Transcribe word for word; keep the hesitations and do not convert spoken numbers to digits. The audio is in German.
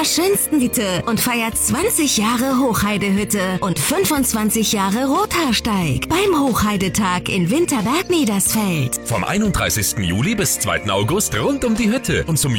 schönsten Hütte und feiert zwanzig Jahre Hochheidehütte und fünfundzwanzig Jahre Rothaarsteig beim Hochheidetag in Winterberg-Niedersfeld. Vom einunddreißigsten Juli bis zweiten August rund um die Hütte und zum